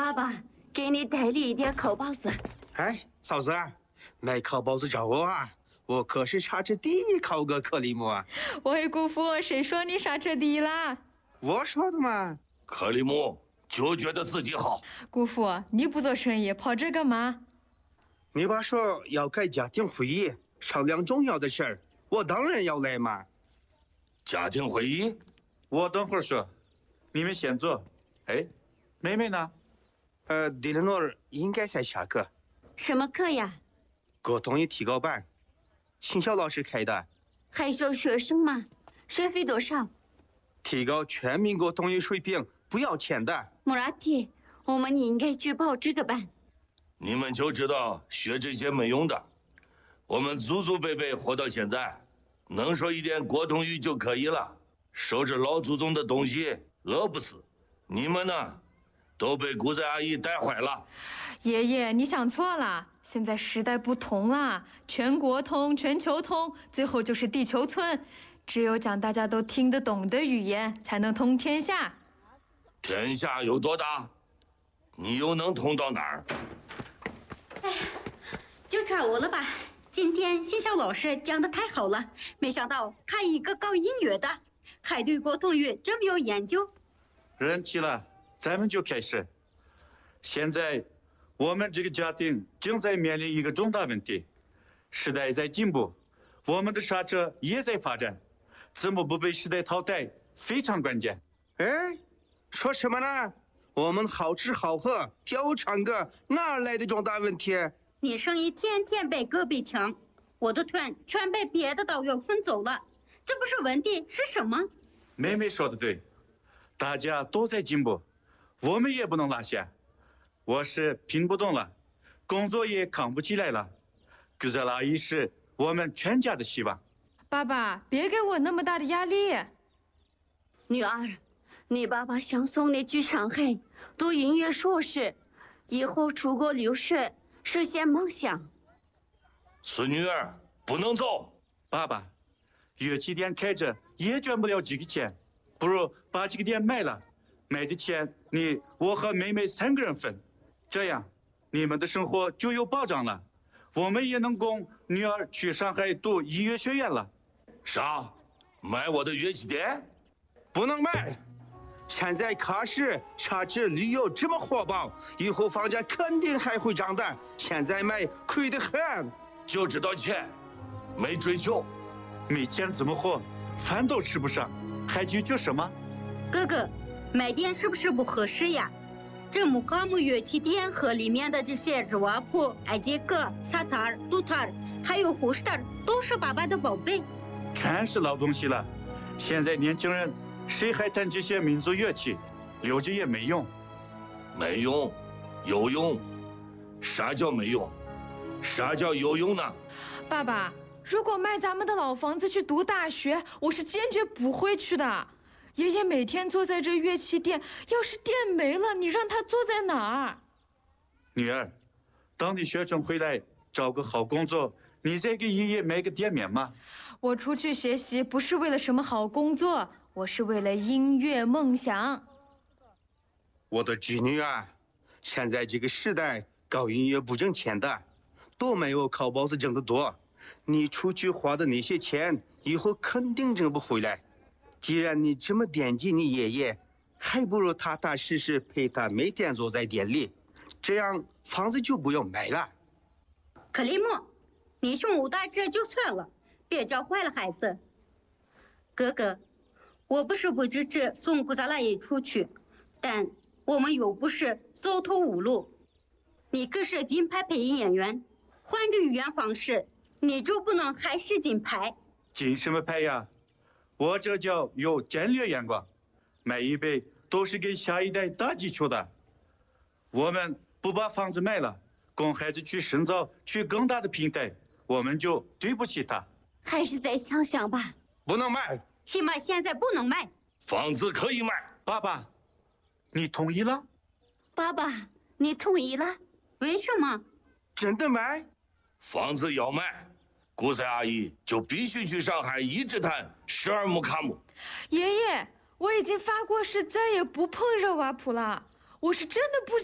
爸爸，给你带了一点烤包子。 哎，嫂子，买烤包子找我啊！我可是刹车第一烤哥克里姆啊！ 喂，姑父，谁说你刹车第一啦？ 我说的嘛。 克里姆就觉得自己好。 姑父，你不做生意，跑这干嘛？ 你爸说要开家庭会议，商量重要的事儿，我当然要来嘛。 家庭会议？ 我等会儿说，你们先坐。哎，妹妹呢？ 迪勒诺应该在下课。 什么课呀？ 沟通与提高班，新校老师开的。 还收学生吗？学费多少？ 提高全民沟通与水平，不要钱的。 穆拉提，我们应该去报这个班。 你们就知道学这些没用的。我们祖祖辈辈活到现在，能说一点国通语就可以了。守着老祖宗的东西，饿不死。你们呢，都被姑子阿姨带坏了。 爷爷，你想错了。现在时代不同啦，全国通、全球通，最后就是地球村。只有讲大家都听得懂的语言，才能通天下。 天下有多大？你又能通到哪儿？ 哎，就差我了吧？今天新校老师讲的太好了，没想到看一个搞音乐的，还对国通语这么有研究。 人齐了，咱们就开始。现在我们这个家庭正在面临一个重大问题，时代在进步，我们的刹车也在发展，怎么不被时代淘汰非常关键。 哎，说什么呢？我们好吃好喝，跳舞唱歌，哪来的重大问题？ 你生意天天被隔壁抢，我的团全被别的导游分走了，这不是问题是什么？ 妹妹说的对，大家都在进步，我们也不能落下。我是拼不动了，工作也扛不起来了。姑子阿姨是我们全家的希望。 爸爸，别给我那么大的压力。 女儿，你爸爸想送你去上海读音乐硕士，以后出国留学，实现梦想。 孙女儿不能走。 爸爸，乐器店开着也赚不了几个钱，不如把这个店卖了，卖的钱我和妹妹3个人分，这样你们的生活就有保障了，我们也能供女儿去上海读音乐学院了。 啥？卖我的乐器店？ 不能卖！现在卡市、茶职、旅游这么火爆，以后房价肯定还会涨的。现在卖亏得很。 就知道钱，没追求。 没钱怎么活？饭都吃不上，还追求什么？ 哥哥，卖店是不是不合适呀？这木卡姆乐器店和里面的这些日瓦普、艾杰克、萨塔尔、杜塔尔，还有胡斯塔尔，都是爸爸的宝贝。 全是老东西了。现在年轻人谁还弹这些民族乐器？留着也没用。 没用，有用。啥叫没用？啥叫有用呢？ 爸爸，如果卖咱们的老房子去读大学，我是坚决不会去的。爷爷每天坐在这乐器店，要是店没了，你让他坐在哪儿？ 女儿，等你学成回来，找个好工作，你再给爷爷买个店面嘛。 我出去学习不是为了什么好工作，我是为了音乐梦想。 我的侄女啊，现在这个时代搞音乐不挣钱的，都没有烤包子挣得多。你出去花的那些钱，以后肯定挣不回来。既然你这么惦记你爷爷，还不如踏踏实实陪他每天坐在店里，这样房子就不用卖了。 克里姆，你胸无大志就算了，别教坏了孩子。哥哥，我不是不支持送姑萨拉爷出去，但我们又不是走投无路。你可是金牌配音演员，换个语言方式，你就不能还是金牌？ 金什么牌呀？我这叫有战略眼光，每一辈都是给下一代打基础的。我们不把房子卖了，供孩子去深造，去更大的平台，我们就对不起他。 还是再想想吧。 不能卖， 起码现在不能卖。 房子可以卖。 爸爸，你同意了？ 爸爸，你同意了？为什么？ 真的卖？ 房子要卖，姑塞阿姨就必须去上海一直弹12木卡姆。 爷爷，我已经发过誓，再也不碰热瓦普了。我是真的不